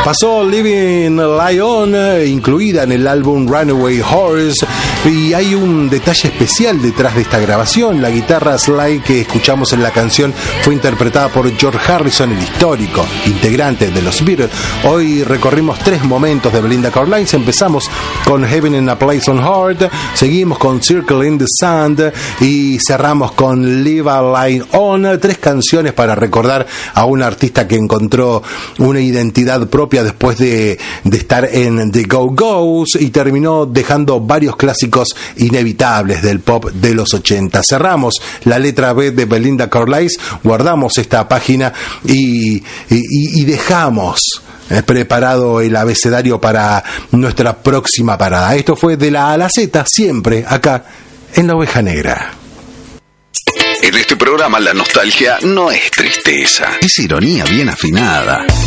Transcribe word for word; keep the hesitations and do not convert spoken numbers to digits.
Pasó Living Lion, incluida en el álbum Runaway Horse, y hay un detalle especial detrás de esta grabación. La guitarra slide que escuchamos en la canción fue interpretada por George Harrison, el histórico integrante de los Beatles. Hoy recorrimos tres momentos de Belinda Carlisle. Empezamos con Heaven in a Place on Heart, seguimos con Circle in the Sand y cerramos con Live a Line On. Tres canciones para recordar a un artista que encontró una identidad propia después de, de estar en The Go-Go's y terminó dejando varios clásicos inevitables del pop de los ochenta. Cerramos la letra B de Belinda Carlisle, guardamos esta página y, y, y dejamos eh, preparado el abecedario para nuestra próxima parada. Esto fue de la A a la Z, siempre acá en La Oveja Negra. En este programa la nostalgia no es tristeza, es ironía bien afinada.